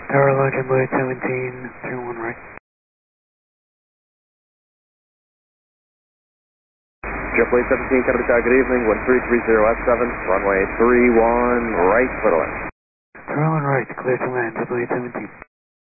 Tower Lodge, Blade 17, 31 right. Blade 17, Canada Tower, good evening, 1330 F7, runway 31 right, clear to land. Tower 1 right, clear to land, Blade 17.